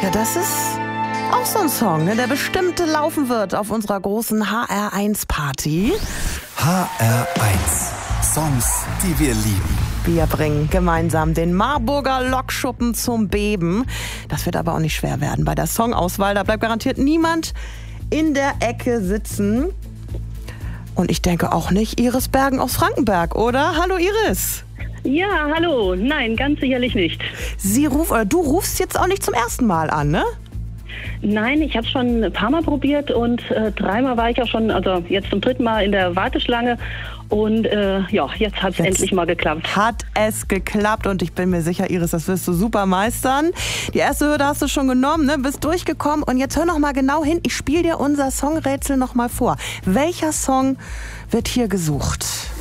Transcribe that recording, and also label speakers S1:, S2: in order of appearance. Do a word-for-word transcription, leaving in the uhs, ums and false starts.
S1: Ja, das ist auch so ein Song, ne, der bestimmt laufen wird auf unserer großen H R eins Party.
S2: H R eins. Songs, die wir lieben.
S1: Wir bringen gemeinsam den Marburger Lokschuppen zum Beben. Das wird aber auch nicht schwer werden bei der Songauswahl. Da bleibt garantiert niemand in der Ecke sitzen. Und ich denke auch nicht Iris Bergen aus Frankenberg, oder? Hallo Iris.
S3: Ja, hallo. Nein, ganz sicherlich nicht.
S1: Sie ruf, oder du rufst jetzt auch nicht zum ersten Mal an, ne?
S3: Nein, ich habe schon ein paar Mal probiert und äh, dreimal war ich auch schon, also jetzt zum dritten Mal in der Warteschlange. Und äh, ja, jetzt hat es endlich mal geklappt.
S1: Hat es geklappt und ich bin mir sicher, Iris, das wirst du super meistern. Die erste Hürde hast du schon genommen, ne? Bist durchgekommen und jetzt hör noch mal genau hin. Ich spiele dir unser Songrätsel noch mal vor. Welcher Song wird hier gesucht?